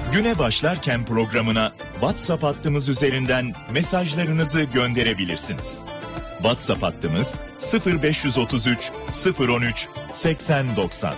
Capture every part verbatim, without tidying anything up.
Güne başlarken programına WhatsApp hattımız üzerinden mesajlarınızı gönderebilirsiniz. WhatsApp hattımız sıfır beş otuz üç sıfır on üç seksen doksan.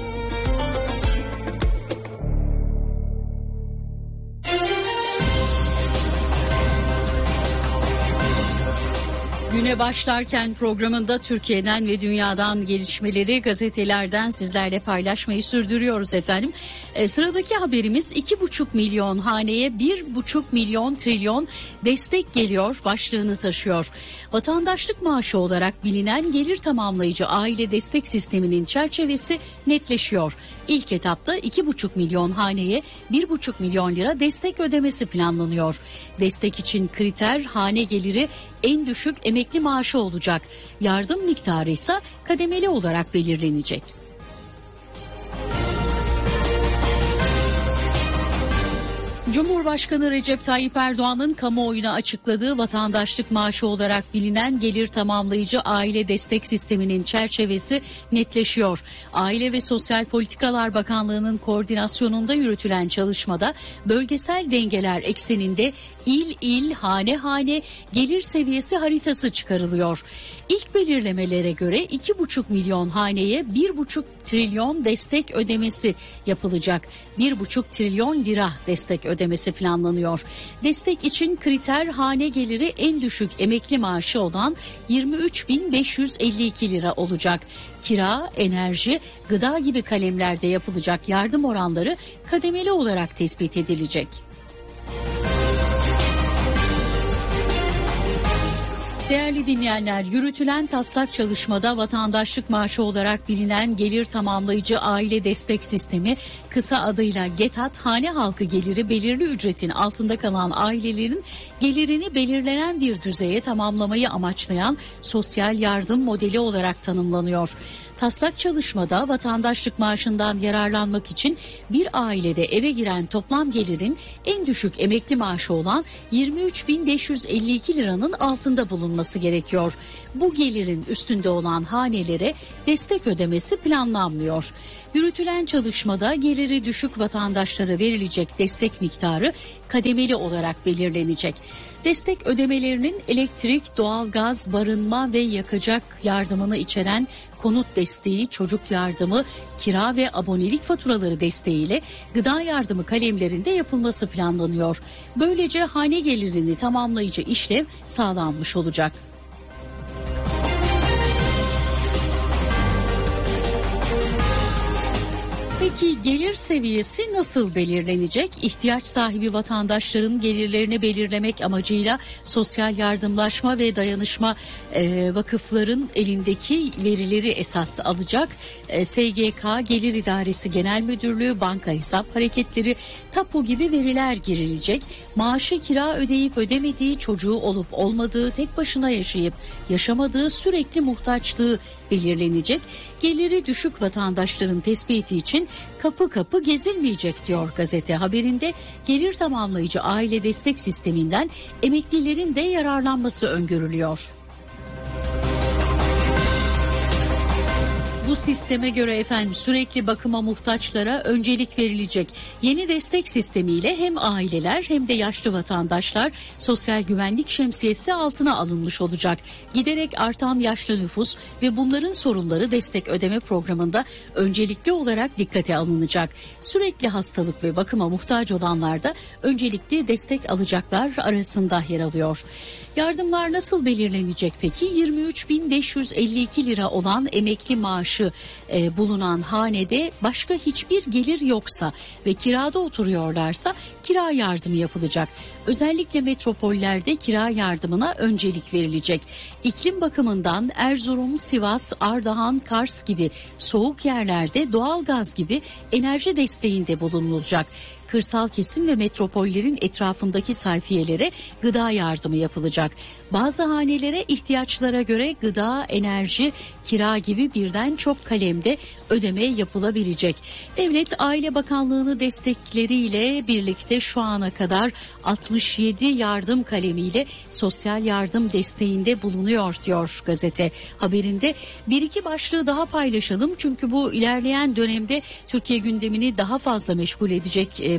Güne başlarken programında Türkiye'den ve dünyadan gelişmeleri gazetelerden sizlerle paylaşmayı sürdürüyoruz efendim. E, sıradaki haberimiz iki buçuk milyon haneye bir buçuk milyon trilyon destek geliyor başlığını taşıyor. Vatandaşlık maaşı olarak bilinen gelir tamamlayıcı aile destek sisteminin çerçevesi netleşiyor. İlk etapta iki buçuk milyon haneye bir buçuk milyon lira destek ödemesi planlanıyor. Destek için kriter hane geliri en düşük emekli maaşı olacak. Yardım miktarı ise kademeli olarak belirlenecek. Cumhurbaşkanı Recep Tayyip Erdoğan'ın kamuoyuna açıkladığı vatandaşlık maaşı olarak bilinen gelir tamamlayıcı aile destek sisteminin çerçevesi netleşiyor. Aile ve Sosyal Politikalar Bakanlığı'nın koordinasyonunda yürütülen çalışmada bölgesel dengeler ekseninde il il, hane hane gelir seviyesi haritası çıkarılıyor. İlk belirlemelere göre iki buçuk milyon haneye bir buçuk trilyon destek ödemesi yapılacak. bir buçuk trilyon lira destek ödemesi planlanıyor. Destek için kriter hane geliri en düşük emekli maaşı olan yirmi üç bin beş yüz elli iki lira olacak. Kira, enerji, gıda gibi kalemlerde yapılacak yardım oranları kademeli olarak tespit edilecek. Değerli dinleyenler, yürütülen taslak çalışmada vatandaşlık maaşı olarak bilinen gelir tamamlayıcı aile destek sistemi, kısa adıyla GETAT, hane halkı geliri belirli ücretin altında kalan ailelerin gelirini belirlenen bir düzeye tamamlamayı amaçlayan sosyal yardım modeli olarak tanımlanıyor. Taslak çalışmada vatandaşlık maaşından yararlanmak için bir ailede eve giren toplam gelirin en düşük emekli maaşı olan yirmi üç bin beş yüz elli iki liranın altında bulunması gerekiyor. Bu gelirin üstünde olan hanelere destek ödemesi planlanmıyor. Yürütülen çalışmada geliri düşük vatandaşlara verilecek destek miktarı kademeli olarak belirlenecek. Destek ödemelerinin elektrik, doğalgaz, barınma ve yakacak yardımını içeren konut desteği, çocuk yardımı, kira ve abonelik faturaları desteğiyle gıda yardımı kalemlerinde yapılması planlanıyor. Böylece hane gelirini tamamlayıcı işlev sağlanmış olacak. Peki gelir seviyesi nasıl belirlenecek? İhtiyaç sahibi vatandaşların gelirlerini belirlemek amacıyla Sosyal Yardımlaşma ve Dayanışma e, vakıfların elindeki verileri esas alacak. E, S G K, Gelir İdaresi Genel Müdürlüğü, banka hesap hareketleri, tapu gibi veriler girilecek. Maaşı kira ödeyip ödemediği, çocuğu olup olmadığı, tek başına yaşayıp yaşamadığı, sürekli muhtaçlığı belirlenecek. Geliri düşük vatandaşların tespiti için kapı kapı gezilmeyecek diyor gazete haberinde. Gelir tamamlayıcı aile destek sisteminden emeklilerin de yararlanması öngörülüyor. Bu sisteme göre efendim sürekli bakıma muhtaçlara öncelik verilecek. Yeni destek sistemiyle hem aileler hem de yaşlı vatandaşlar sosyal güvenlik şemsiyesi altına alınmış olacak. Giderek artan yaşlı nüfus ve bunların sorunları destek ödeme programında öncelikli olarak dikkate alınacak. Sürekli hastalık ve bakıma muhtaç olanlar da öncelikli destek alacaklar arasında yer alıyor. Yardımlar nasıl belirlenecek peki? yirmi üç bin beş yüz elli iki lira olan emekli maaşı e, bulunan hanede başka hiçbir gelir yoksa ve kirada oturuyorlarsa kira yardımı yapılacak. Özellikle metropollerde kira yardımına öncelik verilecek. İklim bakımından Erzurum, Sivas, Ardahan, Kars gibi soğuk yerlerde doğalgaz gibi enerji desteğinde bulunulacak. Kırsal kesim ve metropollerin etrafındaki sayfiyelere gıda yardımı yapılacak. Bazı hanelere ihtiyaçlara göre gıda, enerji, kira gibi birden çok kalemde ödeme yapılabilecek. Devlet Aile Bakanlığı'nı destekleriyle birlikte şu ana kadar altmış yedi yardım kalemiyle sosyal yardım desteğinde bulunuyor diyor gazete haberinde. Bir iki başlığı daha paylaşalım çünkü bu ilerleyen dönemde Türkiye gündemini daha fazla meşgul edecek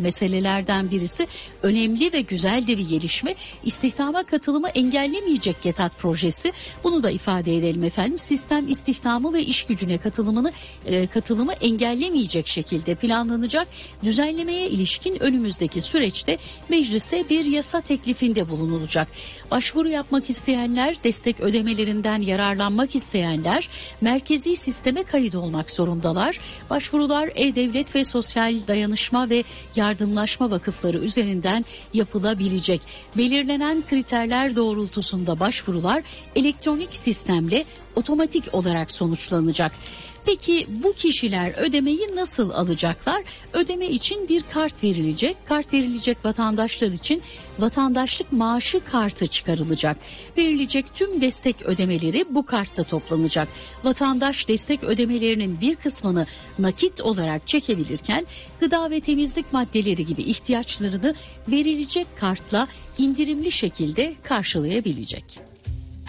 meselelerden birisi. Önemli ve güzel de bir gelişme. İstihdama katılımı engellemeyecek GETAT projesi. Bunu da ifade edelim efendim. Sistem istihdamı ve iş gücüne katılımını e, katılımı engellemeyecek şekilde planlanacak. Düzenlemeye ilişkin önümüzdeki süreçte meclise bir yasa teklifinde bulunulacak. Başvuru yapmak isteyenler, destek ödemelerinden yararlanmak isteyenler merkezi sisteme kayıt olmak zorundalar. Başvurular E-Devlet ve Sosyal Dayanışma ve Yardımlaşma Vakıfları üzerinden yapılabilecek. Belirlenen kriterler doğrultusunda başvurular elektronik sistemle otomatik olarak sonuçlanacak. Peki bu kişiler ödemeyi nasıl alacaklar? Ödeme için bir kart verilecek. Kart verilecek vatandaşlar için vatandaşlık maaşı kartı çıkarılacak. Verilecek tüm destek ödemeleri bu kartta toplanacak. Vatandaş destek ödemelerinin bir kısmını nakit olarak çekebilirken gıda ve temizlik maddeleri gibi ihtiyaçlarını verilecek kartla indirimli şekilde karşılayabilecek.